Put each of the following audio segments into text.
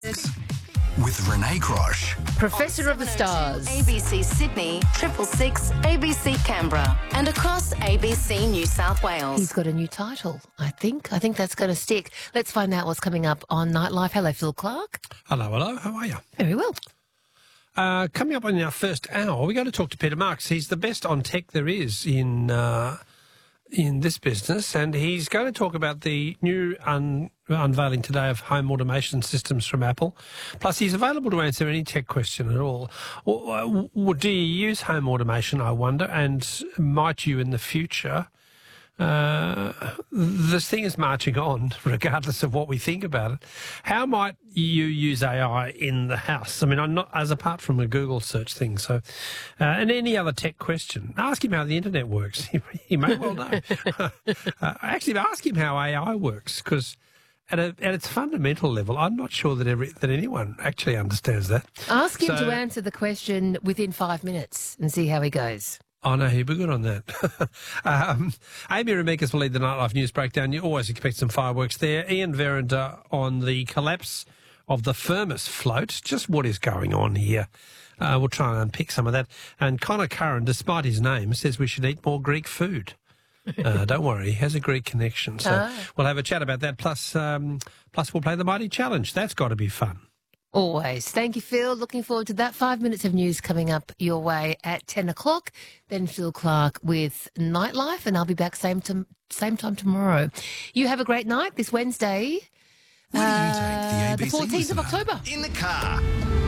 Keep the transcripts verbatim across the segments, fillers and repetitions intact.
With Renee Crosh. Professor of the Stars. A B C Sydney, Triple Six, A B C Canberra, and across A B C New South Wales. He's got a new title, I think. I think that's going to stick. Let's find out what's coming up on Nightlife. Hello, Phil Clark. Hello, hello. How are you? Very well. Uh, coming up in our first hour, we're going to talk to Peter Marks. He's the best on tech there is in uh, in this business, and he's going to talk about the new un- unveiling today of home automation systems from Apple. Plus, he's available to answer any tech question at all. Well, well, do you use home automation, I wonder, and might you in the future? Uh, this thing is marching on, regardless of what we think about it. How might you use A I in the house? I mean, I'm not as apart from a Google search thing. So, uh, and any other tech question, ask him how the internet works. He, he may well know. uh, actually, ask him how A I works, because at, a, at its fundamental level, I'm not sure that every that anyone actually understands that. Ask him So- to answer the question within five minutes and see how he goes. Oh, no, he'd be good on that. um, Amy Ramikas will lead the Nightlife News Breakdown. You always expect some fireworks there. Ian Verender on the collapse of the Firmus float. Just what is going on here? Uh, we'll try and unpick some of that. And Connor Curran, despite his name, says we should eat more Greek food. Uh, don't worry, he has a Greek connection. So Ah. we'll have a chat about that. Plus, um, plus we'll play the Mighty Challenge. That's got to be fun. Always. Thank you, Phil. Looking forward to that. Five minutes of news coming up your way at ten o'clock. Then Phil Clark with Nightlife, and I'll be back same, to, same time tomorrow. You have a great night this Wednesday. Where do you Uh, take the A B C the fourteenth of listener? October. In the car.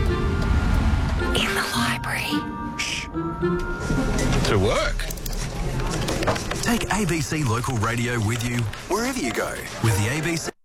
In the library. Shh. To work. Take A B C Local Radio with you wherever you go with the A B C.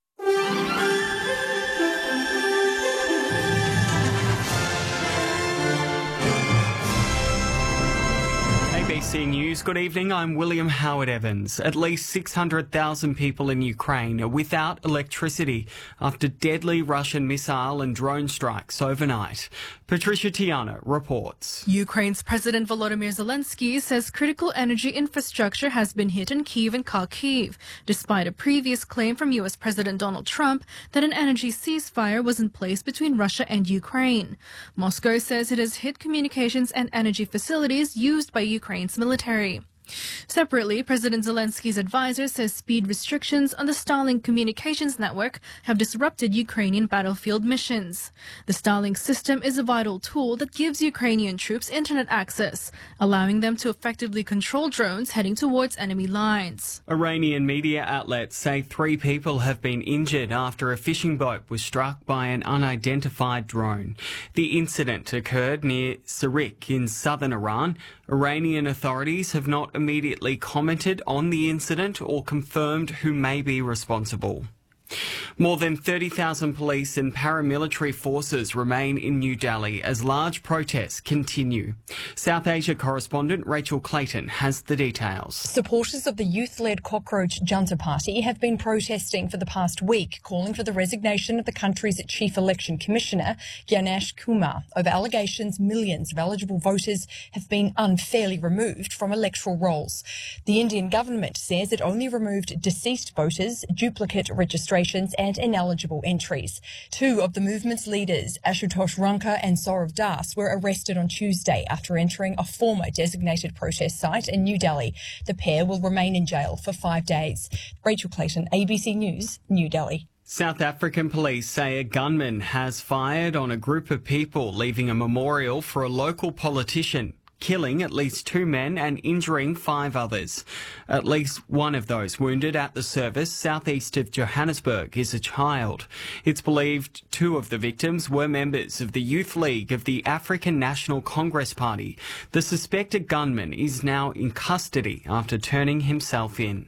A B C News, good evening. I'm William Howard Evans. At least six hundred thousand people in Ukraine are without electricity after deadly Russian missile and drone strikes overnight. Patricia Tiana reports. Ukraine's President Volodymyr Zelensky says critical energy infrastructure has been hit in Kyiv and Kharkiv, despite a previous claim from U S President Donald Trump that an energy ceasefire was in place between Russia and Ukraine. Moscow says it has hit communications and energy facilities used by Ukraine's military. Separately, President Zelensky's advisor says speed restrictions on the Starlink communications network have disrupted Ukrainian battlefield missions. The Starlink system is a vital tool that gives Ukrainian troops internet access, allowing them to effectively control drones heading towards enemy lines. Iranian media outlets say three people have been injured after a fishing boat was struck by an unidentified drone. The incident occurred near Sarik in southern Iran. Iranian authorities have not immediately commented on the incident or confirmed who may be responsible. More than thirty thousand police and paramilitary forces remain in New Delhi as large protests continue. South Asia correspondent Rachel Clayton has the details. Supporters of the youth-led Cockroach Junta Party have been protesting for the past week, calling for the resignation of the country's Chief Election Commissioner, Gyanesh Kumar, over allegations millions of eligible voters have been unfairly removed from electoral rolls. The Indian government says it only removed deceased voters, duplicate registrations and ineligible entries. Two of the movement's leaders, Ashutosh Ranka and Saurav Das, were arrested on Tuesday after entering a former designated protest site in New Delhi. The pair will remain in jail for five days. Rachel Clayton, A B C News, New Delhi. South African police say a gunman has fired on a group of people leaving a memorial for a local politician, killing at least two men and injuring five others. At least one of those wounded at the service southeast of Johannesburg is a child. It's believed two of the victims were members of the Youth League of the African National Congress Party. The suspected gunman is now in custody after turning himself in.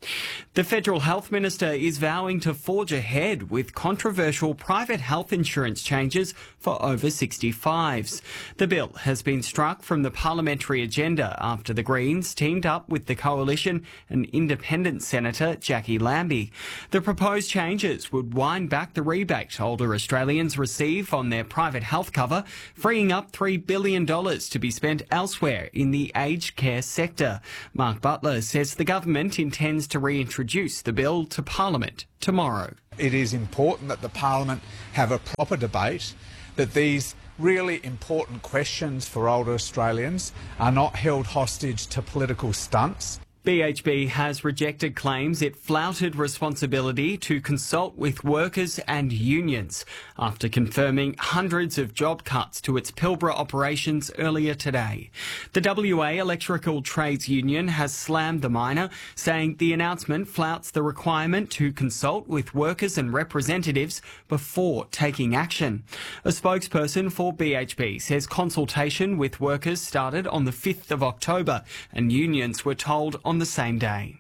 The Federal Health Minister is vowing to forge ahead with controversial private health insurance changes for over sixty-fives. The bill has been struck from the parliamentary agenda after the Greens teamed up with the Coalition and Independent Senator Jackie Lambie. The proposed changes would wind back the rebate older Australians receive on their private health cover, freeing up three billion dollars to be spent elsewhere in the aged care sector. Mark Butler says the government intends to reintroduce the bill to Parliament tomorrow. It is important that the Parliament have a proper debate, that these really important questions for older Australians are not held hostage to political stunts. B H P has rejected claims it flouted responsibility to consult with workers and unions after confirming hundreds of job cuts to its Pilbara operations earlier today. The W A Electrical Trades Union has slammed the miner, saying the announcement flouts the requirement to consult with workers and representatives before taking action. A spokesperson for B H P says consultation with workers started on the fifth of October and unions were told on the same day.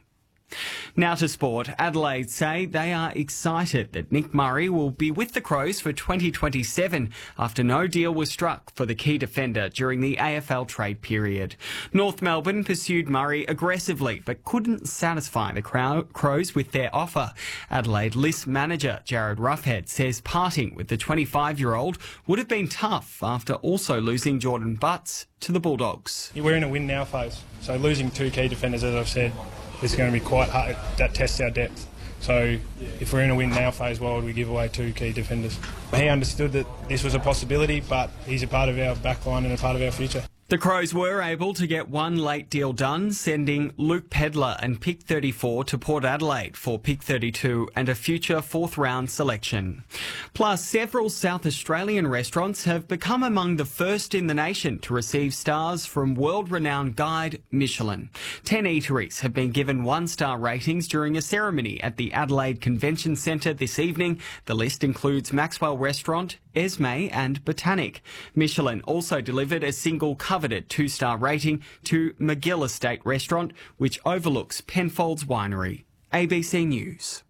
Now to sport. Adelaide say they are excited that Nick Murray will be with the Crows for twenty twenty-seven after no deal was struck for the key defender during the A F L trade period. North Melbourne pursued Murray aggressively but couldn't satisfy the Crows with their offer. Adelaide list manager Jared Roughhead says parting with the twenty-five-year-old would have been tough after also losing Jordan Butts to the Bulldogs. We're in a win now phase, so losing two key defenders, as I've said, it's going to be quite hard. That tests our depth. So if we're in a win now phase, why would we give away two key defenders? He understood that this was a possibility, but he's a part of our backline and a part of our future. The Crows were able to get one late deal done, sending Luke Pedler and pick thirty-four to Port Adelaide for pick thirty-two and a future fourth round selection. Plus, several South Australian restaurants have become among the first in the nation to receive stars from world-renowned guide Michelin. Ten eateries have been given one-star ratings during a ceremony at the Adelaide Convention Centre this evening. The list includes Maxwell Restaurant, Esme and Botanic. Michelin also delivered a single coveted two-star rating to McGill Estate Restaurant, which overlooks Penfolds Winery. A B C News.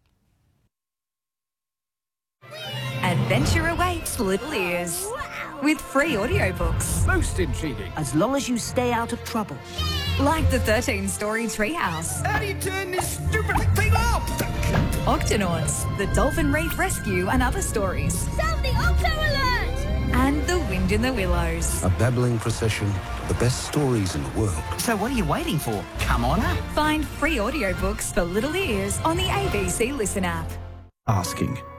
Adventure awaits little ears with free audiobooks. Most intriguing. As long as you stay out of trouble. Like the thirteen-story Treehouse. How do you turn this stupid thing off? Octonauts, the Dolphin Reef Rescue and other stories. Sound the Octo Alert! And The Wind in the Willows. A babbling procession of the best stories in the world. So what are you waiting for? Come on up. Find free audiobooks for little ears on the A B C Listen app. Asking,